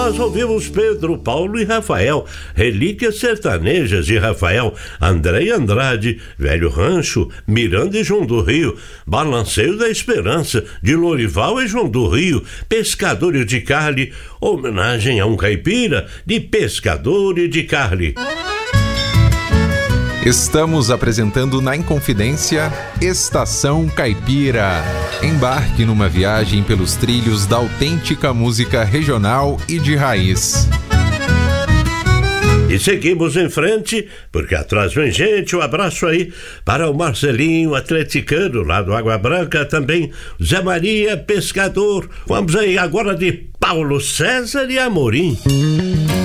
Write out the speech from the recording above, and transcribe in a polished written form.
Nós ouvimos Pedro, Paulo e Rafael, Relíquias Sertanejas de Rafael, André e Andrade, Velho Rancho, Miranda e João do Rio, Balanceio da Esperança, de Lorival e João do Rio, Pescador de Carli, homenagem a um caipira, de Pescador e de Carli. Estamos apresentando na Inconfidência Estação Caipira. Embarque numa viagem pelos trilhos da autêntica música regional e de raiz. E seguimos em frente, porque atrás vem gente. Um abraço aí para o Marcelinho, atleticano, lá do Água Branca, também Zé Maria, pescador. Vamos aí agora de Paulo César e Amorim.